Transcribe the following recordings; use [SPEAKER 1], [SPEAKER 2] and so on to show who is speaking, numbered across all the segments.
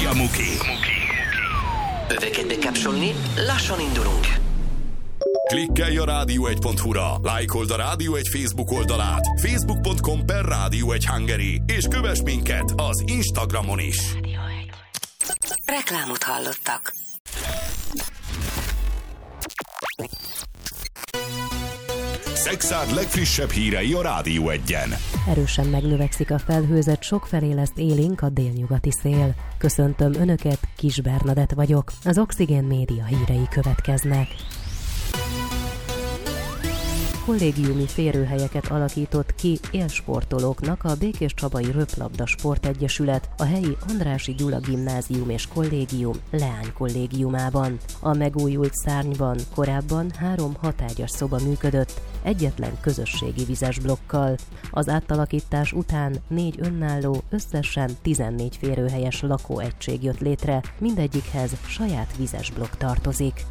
[SPEAKER 1] a Muki.
[SPEAKER 2] Öveket bekapcsolni, lassan indulunk.
[SPEAKER 1] Klikkelj a rádió1.hu-ra, lájkold a Rádió 1 Facebook oldalát, facebook.com/Rádió 1 Hungary, és kövess minket az Instagramon is.
[SPEAKER 2] Reklámot hallottak.
[SPEAKER 1] Szexárd legfrissebb hírei a Rádió 1-en.
[SPEAKER 3] Erősen megnövekszik a felhőzet, sokfelé lesz élénk a délnyugati szél. Köszöntöm Önöket, Kis Bernadett vagyok. Az Oxigén Média hírei következnek. Kollégiumi férőhelyeket alakított ki élsportolóknak a Békéscsabai Röplabda Sportegyesület a helyi Andrássy Gyula Gimnázium és Kollégium Leány kollégiumában. A megújult szárnyban korábban 3 hatágyas szoba működött, egyetlen közösségi vizes blokkal. Az átalakítás után 4 önálló, összesen 14 férőhelyes lakóegység jött létre, mindegyikhez saját vizes blokk tartozik.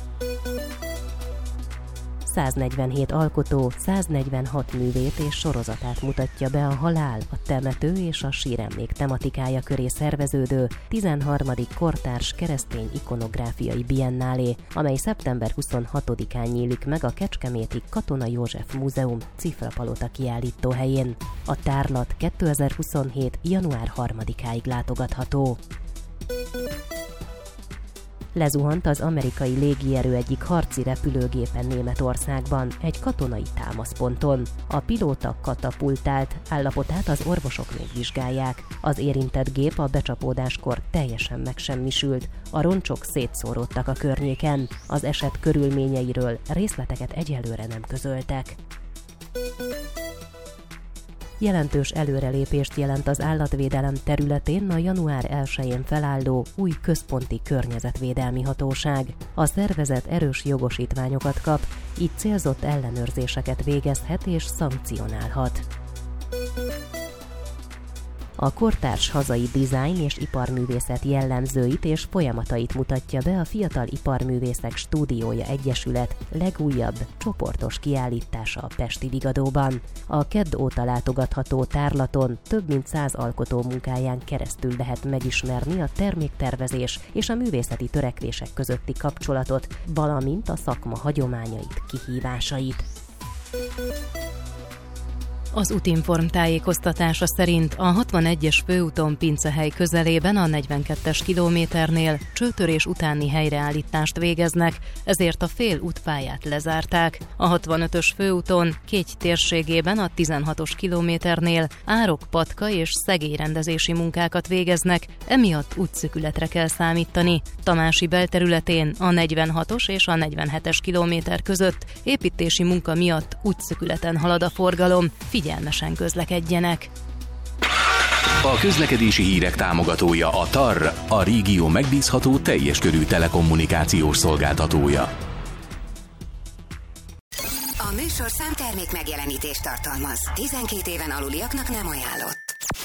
[SPEAKER 3] 147 alkotó, 146 művét és sorozatát mutatja be a halál, a temető és a síremlék tematikája köré szerveződő 13. kortárs keresztény ikonográfiai biennálé, amely szeptember 26-án nyílik meg a kecskeméti Katona József Múzeum Cifrapalota kiállítóhelyén. A tárlat 2027. január 3-áig látogatható. Lezuhant az amerikai légierő egyik harci repülőgépe Németországban, egy katonai támaszponton. A pilóta katapultált, állapotát az orvosok még vizsgálják. Az érintett gép a becsapódáskor teljesen megsemmisült, a roncsok szétszóródtak a környéken. Az eset körülményeiről részleteket egyelőre nem közöltek. Jelentős előrelépést jelent az állatvédelem területén a január 1-én felálló új központi környezetvédelmi hatóság. A szervezet erős jogosítványokat kap, így célzott ellenőrzéseket végezhet és szankcionálhat. A kortárs hazai dizájn és iparművészet jellemzőit és folyamatait mutatja be a Fiatal Iparművészek Stúdiója Egyesület legújabb csoportos kiállítása a pesti Vigadóban. A kedd óta látogatható tárlaton több mint 100 alkotó munkáján keresztül lehet megismerni a terméktervezés és a művészeti törekvések közötti kapcsolatot, valamint a szakma hagyományait, kihívásait. Az Útinform tájékoztatása szerint a 61-es főúton Pincehely közelében a 42-es kilométernél csőtörés utáni helyreállítást végeznek, ezért a fél útpályát lezárták. A 65-ös főúton Kégy térségében a 16-os kilométernél árok-patka és szegélyrendezési munkákat végeznek, emiatt útszűkületre kell számítani. Tamási belterületén a 46-os és a 47-es kilométer között építési munka miatt útszűkületen halad a forgalom. Figyelmesen közlekedjenek!
[SPEAKER 4] A közlekedési hírek támogatója a TAR, a régió megbízható teljes körű telekommunikációs szolgáltatója.
[SPEAKER 5] A műsorszám termék megjelenítést tartalmaz. 12 éven aluliaknak nem ajánlott.